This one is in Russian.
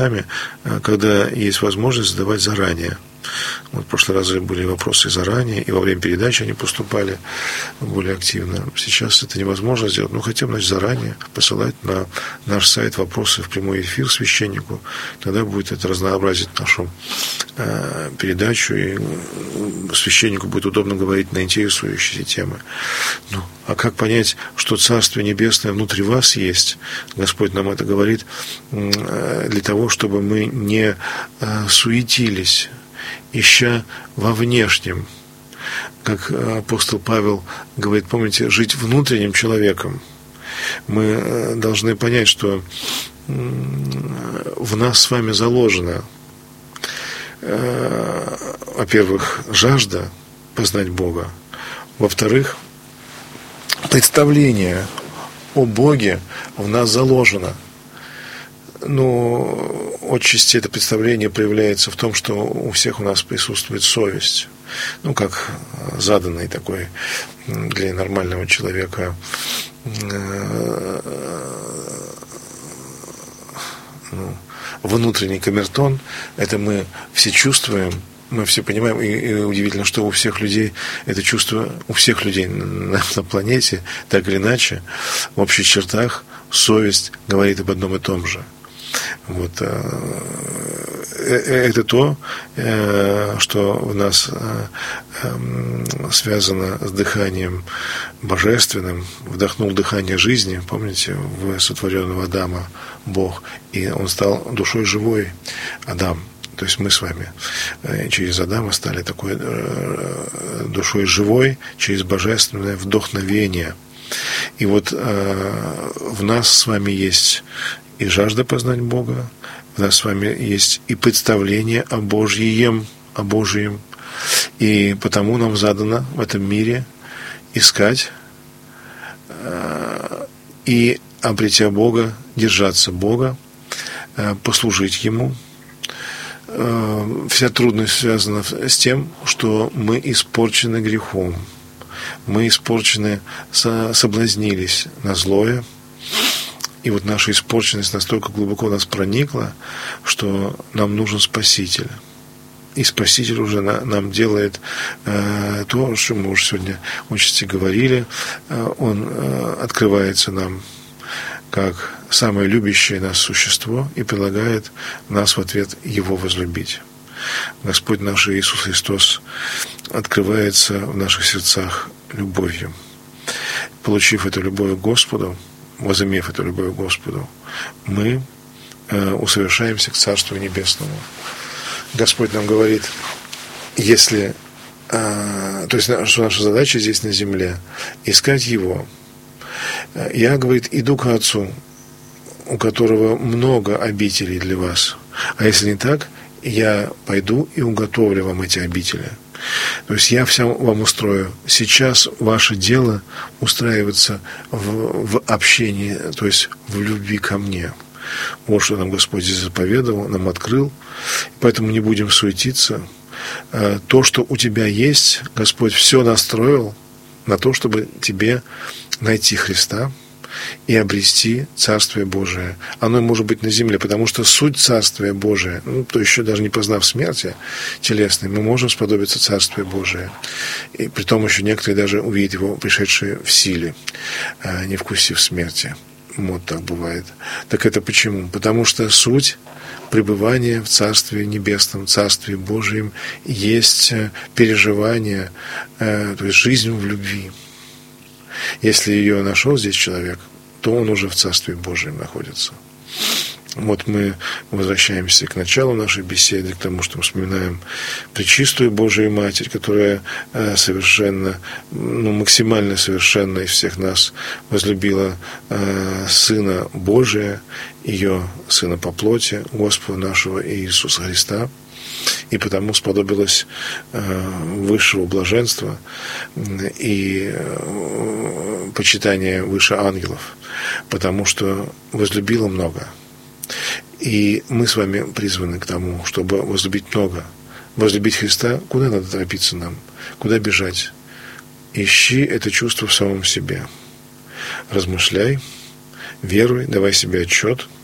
когда есть возможность задавать заранее. Вот в прошлый раз были вопросы заранее, и во время передачи они поступали более активно. Сейчас это невозможно сделать, но хотя бы заранее посылать на наш сайт вопросы в прямой эфир священнику. Тогда будет это разнообразить нашу передачу, и священнику будет удобно говорить на интересующие темы. Ну, а как понять, что Царствие Небесное внутри вас есть? Господь нам это говорит для того, чтобы мы не суетились, ища во внешнем, как апостол Павел говорит, помните, жить внутренним человеком. Мы должны понять, что в нас с вами заложено, во-первых, жажда познать Бога, во-вторых, представление о Боге в нас заложено. Но отчасти это представление проявляется в том, что у всех у нас присутствует совесть. Ну, как заданный такой для нормального человека внутренний камертон. Это мы все чувствуем, мы все понимаем, и удивительно, что у всех людей это чувство, у всех людей на планете, так или иначе, в общих чертах совесть говорит об одном и том же. Вот, это то, что в нас связано с дыханием божественным. Вдохнул дыхание жизни, помните, в сотворенного Адама Бог, и он стал душой живой, Адам. То есть мы с вами через Адама стали такой душой живой, через божественное вдохновение. И вот в нас с вами есть и жажда познать Бога, у нас с вами есть и представление о Божьем, и потому нам задано в этом мире искать и, обретя Бога, держаться Бога, послужить Ему. Вся трудность связана с тем, что мы испорчены грехом, мы испорчены, соблазнились на злое. И вот наша испорченность настолько глубоко в нас проникла, что нам нужен Спаситель. И Спаситель уже нам делает то, что мы уже сегодня отчасти говорили. Он открывается нам как самое любящее нас существо и предлагает нас в ответ Его возлюбить. Господь наш Иисус Христос открывается в наших сердцах любовью. Получив эту любовь к Господу, возымев эту любовь к Господу, мы усовершаемся к Царству Небесному. Господь нам говорит, если, то есть, что наша задача здесь на земле, искать Его. Я, говорит, иду к Отцу, у которого много обителей для вас. А если не так, я пойду и уготовлю вам эти обители. То есть я все вам устрою. Сейчас ваше дело устраиваться в общении, то есть в любви ко мне. Вот что нам Господь здесь заповедовал, нам открыл. Поэтому не будем суетиться. То, что у тебя есть, Господь все настроил на то, чтобы тебе найти Христа и обрести Царствие Божие. Оно может быть на земле, потому что суть Царствия Божия, то еще даже не познав смерти телесной, мы можем сподобиться Царствия Божия. И при том еще некоторые даже увидят его, пришедшие в силе, не вкусив смерти. Вот так бывает. Так это почему? Потому что суть пребывания в Царстве Небесном, Царстве Божьем есть переживание, то есть жизнь в любви. Если ее нашел здесь человек, то он уже в Царстве Божьем находится. Вот мы возвращаемся к началу нашей беседы, к тому, что мы вспоминаем Пречистую Божию Матерь, которая совершенно, максимально совершенно из всех нас возлюбила Сына Божия, ее Сына по плоти, Господа нашего Иисуса Христа, и потому сподобилась высшего блаженства и почитания выше ангелов, потому что возлюбила много. И мы с вами призваны к тому, чтобы возлюбить много. Возлюбить Христа, куда надо торопиться нам? Куда бежать? Ищи это чувство в самом себе. Размышляй, веруй, давай себе отчет –